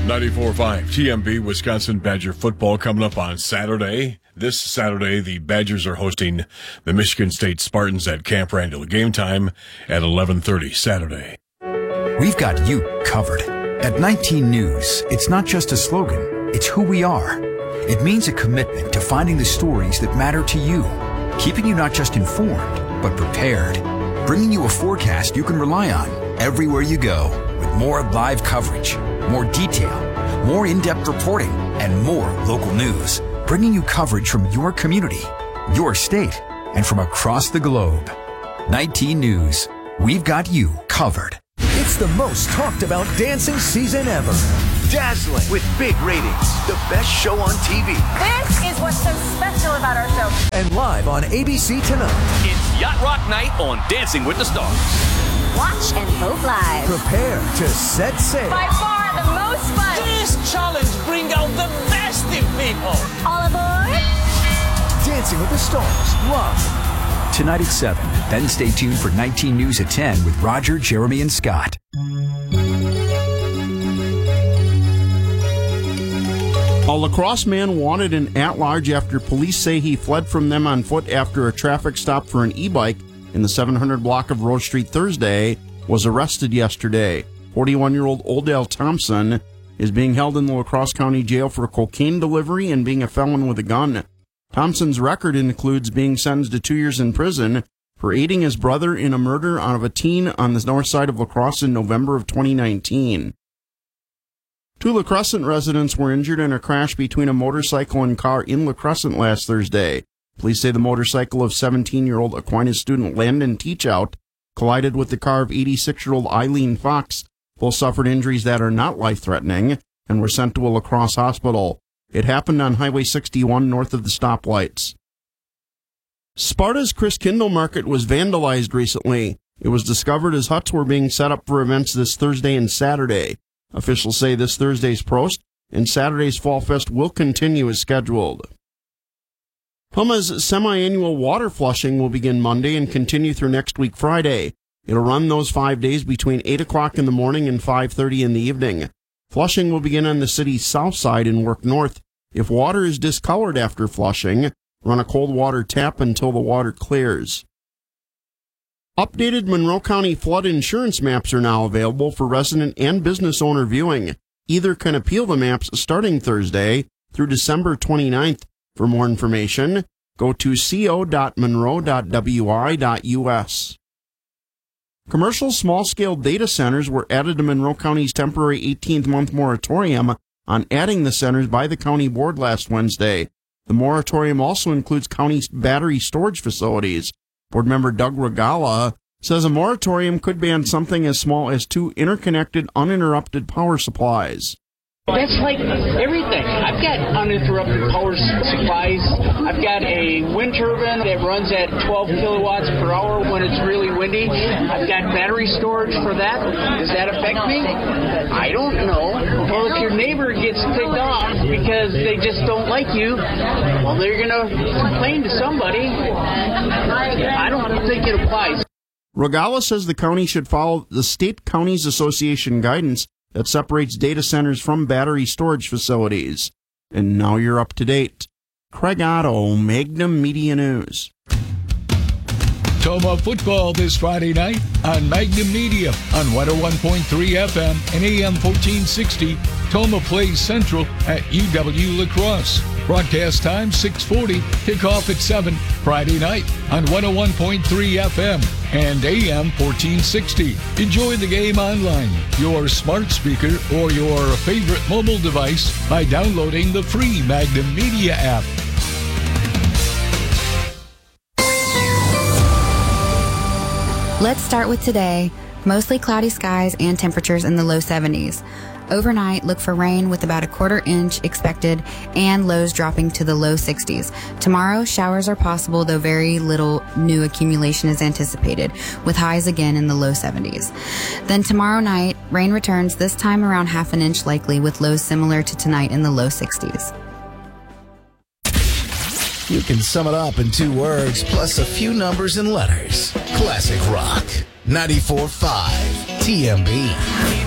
94.5 TMB Wisconsin Badger football coming up on Saturday. This Saturday, the Badgers are hosting the Michigan State Spartans at Camp Randall. Game time at 11:30 Saturday. We've got you covered. At 19 News, it's not just a slogan, it's who we are. It means a commitment to finding the stories that matter to you, keeping you not just informed, but prepared, bringing you a forecast you can rely on everywhere you go, with more live coverage, more detail, more in-depth reporting, and more local news, bringing you coverage from your community, your state, and from across the globe. 19 News, we've got you covered. It's the most talked about dancing season ever. Dazzling with big ratings. The best show on TV. This is what's so special about our show. And live on ABC Tonight. It's Yacht Rock Night on Dancing with the Stars. Watch and vote live. Prepare to set sail. By far the most fun. This challenge brings out the best in people. All aboard. Dancing with the Stars live. Tonight at 7. Then stay tuned for 19 News at 10 with Roger, Jeremy, and Scott. A lacrosse man wanted an at-large after police say he fled from them on foot after a traffic stop for an e-bike in the 700 block of Rose Street Thursday was arrested yesterday. 41-year-old Oldale Thompson is being held in the La Crosse County Jail for cocaine delivery and being a felon with a gun. Thompson's record includes being sentenced to 2 years in prison for aiding his brother in a murder of a teen on the north side of La Crosse in November of 2019. 2 La Crescent residents were injured in a crash between a motorcycle and car in La Crescent last Thursday. Police say the motorcycle of 17-year-old Aquinas student Landon Teachout collided with the car of 86-year-old Eileen Fox. Both suffered injuries that are not life-threatening and were sent to a La Crosse hospital. It happened on Highway 61 north of the stoplights. Sparta's Christkindl Market was vandalized recently. It was discovered as huts were being set up for events this Thursday and Saturday. Officials say this Thursday's Prost and Saturday's Fall Fest will continue as scheduled. Puma's semi-annual water flushing will begin Monday and continue through next week Friday. It'll run those 5 days between 8 o'clock in the morning and 5:30 in the evening. Flushing will begin on the city's south side and work north. If water is discolored after flushing, run a cold water tap until the water clears. Updated Monroe County flood insurance maps are now available for resident and business owner viewing. Either can appeal the maps starting Thursday through December 29th. For more information, go to co.monroe.wi.us. Commercial small-scale data centers were added to Monroe County's temporary 18th-month moratorium on adding the centers by the county board last Wednesday. The moratorium also includes county battery storage facilities. Board member Doug Regala says a moratorium could ban something as small as 2 interconnected, uninterrupted power supplies. That's like everything. I've got uninterrupted power supplies. I've got a wind turbine that runs at 12 kilowatts per hour when it's really windy. I've got battery storage for that. Does that affect me? I don't know. Well, if your neighbor gets ticked off because they just don't like you, well, they're going to complain to somebody. I don't think it applies. Regala says the county should follow the State Counties Association guidance that separates data centers from battery storage facilities. And now you're up to date. Craig Otto, Magnum Media News. Toma football this Friday night on Magnum Media on 101.3 FM and AM 1460. Toma plays Central at UW La Crosse. Broadcast time 6:40. Kickoff at 7 Friday night on 101.3 FM and AM 1460. Enjoy the game online, your smart speaker, or your favorite mobile device by downloading the free Magnum Media app. Let's start with today. Mostly cloudy skies and temperatures in the low 70s. Overnight, look for rain with about a quarter inch expected and lows dropping to the low 60s. Tomorrow, showers are possible, though very little new accumulation is anticipated, with highs again in the low 70s. Then tomorrow night, rain returns, this time around half an inch likely, with lows similar to tonight in the low 60s. You can sum it up in 2 words, plus a few numbers and letters. Classic rock. 94.5 TMB.